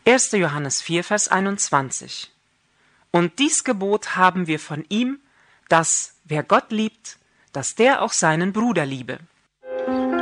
1. Johannes 4, Vers 21. Und dies Gebot haben wir von ihm, dass, wer Gott liebt, dass der auch seinen Bruder liebe.